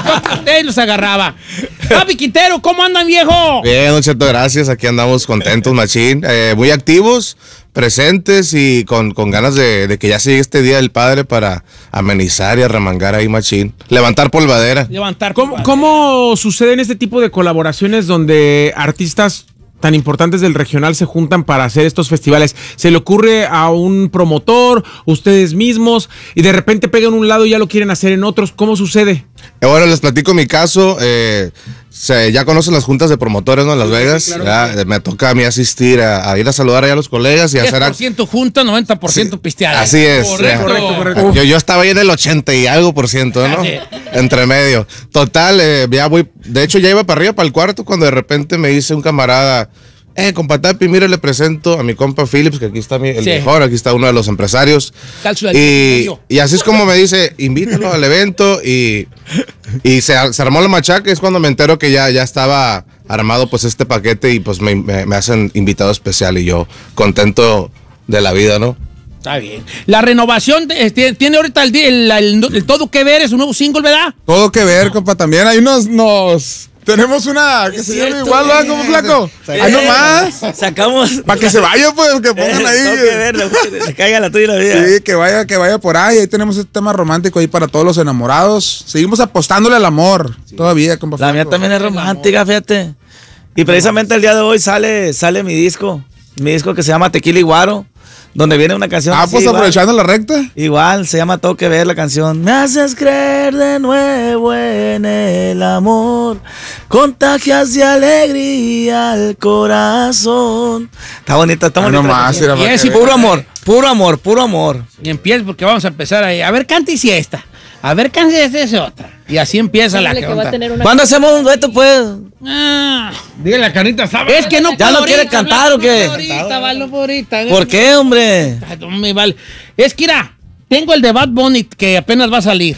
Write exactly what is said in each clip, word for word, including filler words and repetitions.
toque a usted los agarraba. Papi Quintero, ¿cómo andan, viejo? Bien, Don Cheto, gracias. Aquí andamos contentos, machín. Eh, muy activos, presentes y con, con ganas de, de que ya llegue este Día del Padre para amenizar y arremangar ahí, machín. Levantar polvadera. Levantar ¿Cómo, polvadera. ¿Cómo suceden este tipo de colaboraciones donde artistas tan importantes del regional se juntan para hacer estos festivales? ¿Se le ocurre a un promotor, ustedes mismos, y de repente pegan un lado y ya lo quieren hacer en otros? ¿Cómo sucede? Eh, bueno, les platico mi caso. Eh, se, ya conocen las juntas de promotores, ¿no? En Las sí, Vegas. Claro, ya, sí. Me toca a mí asistir a, a ir a saludar allá a los colegas y diez por ciento hacer... diez por ciento junta, noventa por ciento sí, pisteada. Así es. Correcto, correcto, correcto. Yo, yo estaba ahí en el ochenta y algo por ciento, ¿no? Sí. Entre medio. Total, eh, ya voy... De hecho, ya iba para arriba, para el cuarto, cuando de repente me dice un camarada... Eh, compa Tapi, mire, le presento a mi compa Phillips, que aquí está mi, el sí. mejor, aquí está uno de los empresarios. Y, y así es como me dice, invítalo al evento y, y se, se armó la machaca. Es cuando me entero que ya, ya estaba armado pues este paquete y pues me, me, me hacen invitado especial y yo contento de la vida, ¿no? Está bien. La renovación de, tiene, tiene ahorita el, el, el, el Todo Que Ver, es un nuevo single, ¿verdad? Todo Que Ver, compa, también. Hay unos... nos... Tenemos una que es se cierto, llama igual, ¿verdad? Como flaco. Ahí nomás. Sacamos. Para que se vaya, pues, que pongan ahí. Tengo que ver, que se caiga la tuya y la vida. Sí, que vaya, que vaya por ahí. Ahí tenemos este tema romántico ahí para todos los enamorados. Seguimos apostándole al amor. Sí. Todavía, compa. La mía también es romántica, fíjate. Y precisamente el día de hoy sale, sale mi disco. Mi disco que se llama Tequila y Guaro. Donde viene una canción. Ah, así, pues igual, aprovechando la recta. Igual, se llama Todo Que Ver la canción. Me haces creer de nuevo en el amor. Contagias de alegría al corazón. Está bonita, está bonita. Ah, no más, y es y puro amor, puro amor, puro amor. Y empieza porque vamos a empezar ahí. A ver, canta y siesta. A ver, canta y esta es otra. Y así empieza la canta. Una... ¿Cuándo hacemos un dueto, pues? Ah, dígale la carnita sábado. Es que no ¿Ya no quiere cantar o qué? No ahorita, vale, no ahorita. ¿Por qué, hombre? No me vale. Es que, mira, tengo el de Bad Bunny que apenas va a salir.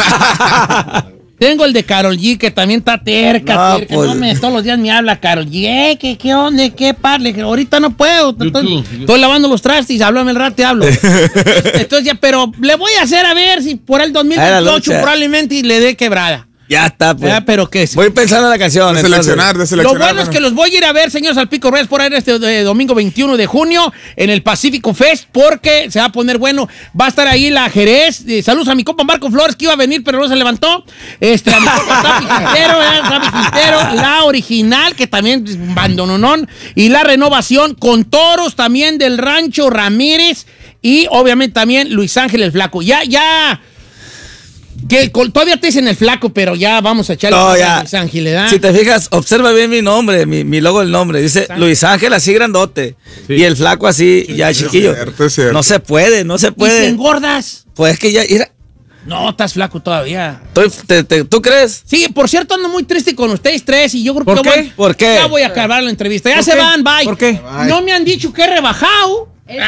Tengo el de Karol G que también está terca, no, terca. Pues... No me, todos los días me habla Karol G. Eh, ¿qué, qué onda? ¿Qué parle? Ahorita no puedo. Estoy, estoy lavando los trastes. Háblame el rato, te hablo. Entonces ya, pero le voy a hacer a ver si por el dos mil veintiocho probablemente le dé quebrada. Ya está, pues. Ya, pero qué es. Voy pensando en la canción. De seleccionar, de seleccionar. Lo bueno es que los voy a ir a ver, señores, al Pico Reyes por ahí este eh, domingo veintiuno de junio en el Pacífico Fest, porque se va a poner bueno. Va a estar ahí la Jerez. Eh, saludos a mi compa Marco Flores, que iba a venir, pero no se levantó. Este, a mi compa Tapi Quintero, eh, Tapi Quintero, la original, que también es un bandononón, y la renovación con toros también del Rancho Ramírez, y obviamente también Luis Ángel el Flaco. Ya, ya. Que todavía te dicen el Flaco, pero ya vamos a echarle no, a Luis Ángel, ¿eh? Si te fijas, observa bien mi nombre, mi, mi logo del nombre. Dice Ángel. Luis Ángel así grandote. Sí. Y el Flaco así, sí, ya chiquillo. Es cierto, es cierto. No se puede, no se puede. ¿Y si engordas? Pues es que ya... Era... No, estás flaco todavía. Estoy, te, te, ¿Tú crees? Sí, por cierto, ando muy triste con ustedes tres y yo creo ¿Por que... qué? Voy, ¿Por qué? Ya voy a acabar la entrevista. Ya se qué? van, bye. ¿Por qué? Bye. No me han dicho que he rebajado.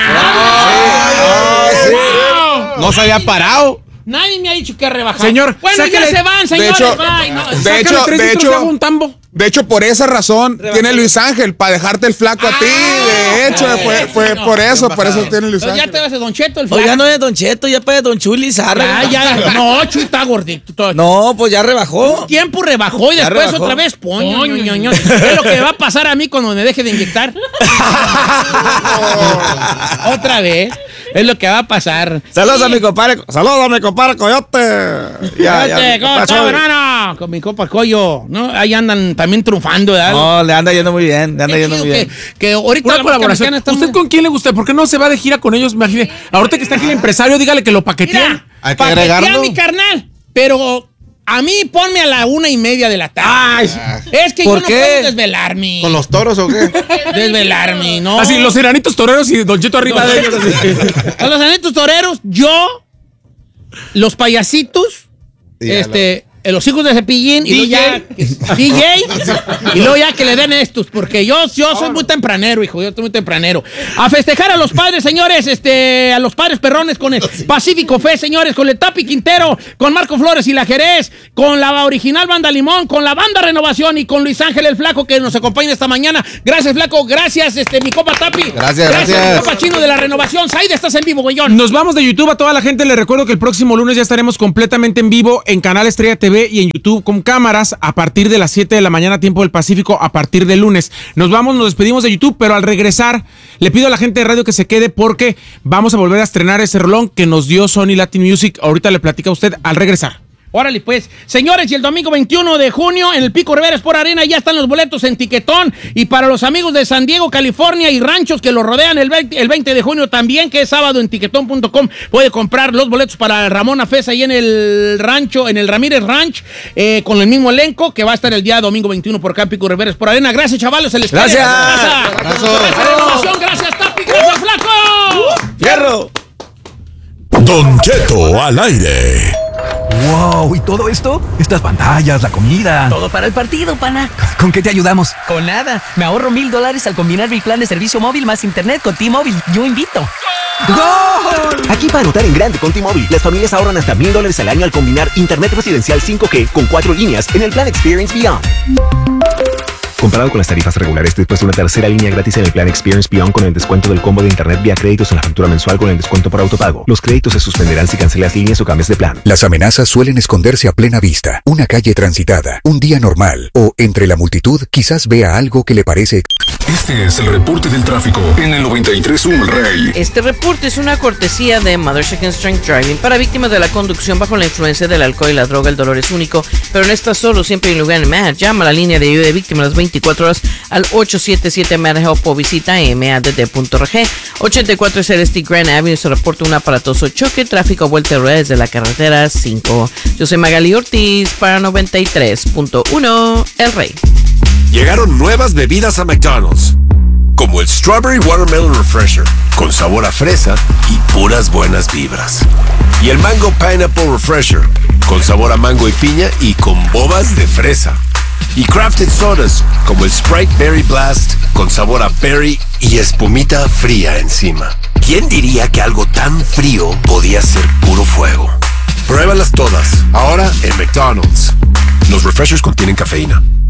Ah, sí. Ah, sí. No se había parado. Nadie me ha dicho que ha rebajado. Señor, bueno, sáquele, ya se van, señores. De hecho, bye. No, de hecho, de hecho, un tambo. De hecho, por esa razón Rebajado. Tiene Luis Ángel, para dejarte el Flaco ah, a ti. De hecho, ay, fue, fue no, por eso, por eso tiene Luis Ángel. Ya te vas de Don Cheto, el Flaco. Oiga, no es Don Cheto, ya para Don Chuli Zarra. Ya, ya, no, Chuy está gordito. Todo. No, pues ya rebajó. Un tiempo rebajó y ya después rebajó. Otra vez, poño, ño, ño, ño. Es lo que va a pasar a mí cuando me deje de inyectar. Otra vez. Es lo que va a pasar. Saludos sí. a mi compadre. Saludos a mi compadre Coyote. Ya, ya, ¿cómo está, hermano? Con mi compa Coyo. ¿No? Ahí andan también triunfando, ¿verdad? No, le anda yendo muy bien. Le anda yendo muy bien. Que, que ahorita una colaboración. ¿Usted muy... con quién le gusta? ¿Por qué no se va de gira con ellos? Imagínate. Ahorita que está aquí el empresario, dígale que lo paqueteen. Hay que agregarlo. Mi carnal. Pero a mí ponme a la una y media de la tarde. Ay, es que yo no qué? puedo desvelarme. ¿Con los toros o qué? Desvelarme, ¿no? Así, los enanitos toreros y Don Cheto arriba de ellos. A los enanitos toreros, yo, los payasitos, ya este... Lo... los hijos de Cepillín y D J. Luego ya, D J y luego ya que le den estos, porque yo, yo soy muy tempranero, hijo, yo estoy muy tempranero. A festejar a los padres, señores, este, a los padres perrones con el Pacífico Fest, señores, con el Tapi Quintero, con Marco Flores y la Jerez, con la original Banda Limón, con la Banda Renovación y con Luis Ángel el Flaco que nos acompaña esta mañana. Gracias, Flaco, gracias, este, mi copa Tapi. Gracias, gracias. Gracias, mi copa Chino de la Renovación. Said, estás en vivo, güeyón. Nos vamos de YouTube a toda la gente. Les recuerdo que el próximo lunes ya estaremos completamente en vivo en Canal Estrella T V. V y en YouTube con cámaras a partir de las siete de la mañana, tiempo del Pacífico, a partir del lunes. Nos vamos, nos despedimos de YouTube, pero al regresar le pido a la gente de radio que se quede porque vamos a volver a estrenar ese rolón que nos dio Sony Latin Music. Ahorita le platica a usted al regresar. Órale, pues. Señores, y el domingo veintiuno de junio en el Pico Rivera Sport Arena ya están los boletos en Tiquetón. Y para los amigos de San Diego, California y ranchos que lo rodean el veinte, el veinte de junio también, que es sábado, en tiquetón punto com, puede comprar los boletos para Ramón Afesa ahí en el rancho, en el Ramírez Ranch, eh, con el mismo elenco que va a estar el día domingo veintiuno por acá en Pico Rivera Sport Arena. Gracias, chavales. Se les Gracias. Gracias. Gracias, gracias, Tapi. Gracias, Flaco. ¡Fierro! Don Cheto al aire. Wow, ¿y todo esto? Estas pantallas, la comida. Todo para el partido, pana. ¿Con qué te ayudamos? Con nada. Me ahorro mil dólares al combinar mi plan de servicio móvil más internet con T-Mobile. Yo invito. ¡Gol! Aquí para anotar en grande con T-Mobile, las familias ahorran hasta mil dólares al año al combinar internet residencial cinco G con cuatro líneas en el plan Experience Beyond. Comparado con las tarifas regulares, después de una tercera línea gratis en el plan Experience Beyond con el descuento del combo de internet vía créditos en la factura mensual con el descuento por autopago. Los créditos se suspenderán si cancelas líneas o cambias de plan. Las amenazas suelen esconderse a plena vista. Una calle transitada, un día normal o entre la multitud quizás vea algo que le parece. Este es el reporte del tráfico en el noventa y tres punto uno El Rey. Este reporte es una cortesía de Mother Chicken Strength Driving para víctimas de la conducción bajo la influencia del alcohol y la droga. El dolor es único, pero no estás solo, siempre hay un lugar en Mad. Llama a la línea de ayuda de víctimas las veinticuatro horas al ocho siete siete M A D Help o visita m a d d punto r g. ochenta y cuatro Celeste Grand Avenue se reporta un aparatoso choque, tráfico vuelta de rueda desde la carretera cinco. Yo soy Magali Ortiz para noventa y tres punto uno El Rey. Llegaron nuevas bebidas a McDonald's, como el Strawberry Watermelon Refresher, con sabor a fresa y puras buenas vibras. Y el Mango Pineapple Refresher, con sabor a mango y piña y con bobas de fresa. Y crafted sodas, como el Sprite Berry Blast, con sabor a berry y espumita fría encima. ¿Quién diría que algo tan frío podía ser puro fuego? Pruébalas todas, ahora en McDonald's. Los refreshers contienen cafeína.